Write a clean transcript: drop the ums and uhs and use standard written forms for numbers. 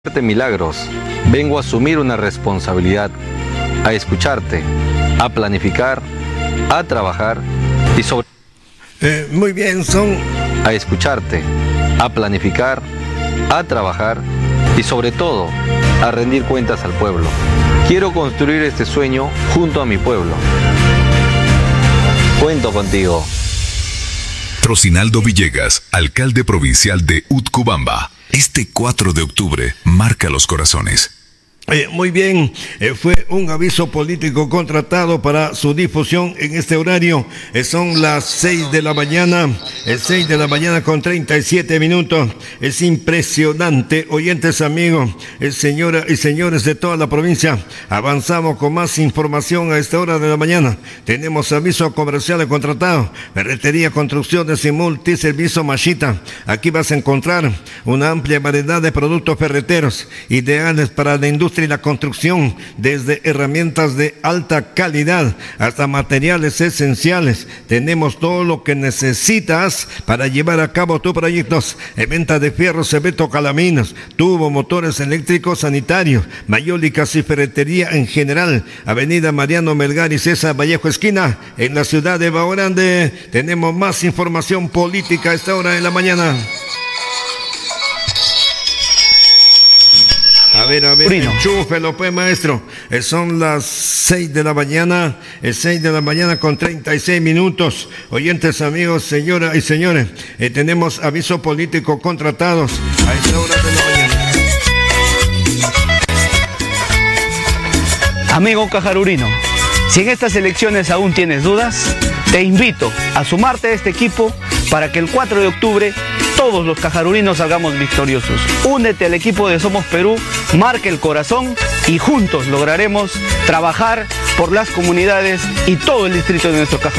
Milagros, vengo a asumir una responsabilidad, a escucharte, a planificar, a trabajar y sobre... Muy bien, a escucharte, a planificar, a trabajar y sobre todo, a rendir cuentas al pueblo. Quiero construir este sueño junto a mi pueblo. Cuento contigo. Rocinaldo Villegas, alcalde provincial de Utcubamba. Este 4 de octubre marca los corazones. Muy bien, fue un aviso político contratado para su difusión en este horario. Son las 6 de la mañana, 6 de la mañana con 37 minutos. Es impresionante, oyentes amigos, señoras y señores de toda la provincia. Avanzamos con más información a esta hora de la mañana. Tenemos aviso comercial contratado, ferretería, construcciones y multiservicio Mashita. Aquí vas a encontrar una amplia variedad de productos ferreteros, ideales para la industria y la construcción, desde herramientas de alta calidad hasta materiales esenciales. Tenemos todo lo que necesitas para llevar a cabo tus proyectos. Venta de fierros, cemento, calaminos, tubo, motores eléctricos, sanitarios, mayólicas y ferretería en general. Avenida Mariano Melgar y César Vallejo esquina, en la ciudad de Baorande. Tenemos más información política a esta hora de la mañana. A ver, enchúfelo pues, maestro. Son las 6 de la mañana, 6 de la mañana con 36 minutos. Oyentes amigos, señoras y señores, tenemos aviso político contratados a esta hora de la mañana. Amigo cajarurino, si en estas elecciones aún tienes dudas, te invito a sumarte a este equipo para que el 4 de octubre todos los cajarurinos salgamos victoriosos. Únete al equipo de Somos Perú, marca el corazón y juntos lograremos trabajar por las comunidades y todo el distrito de nuestro Caja.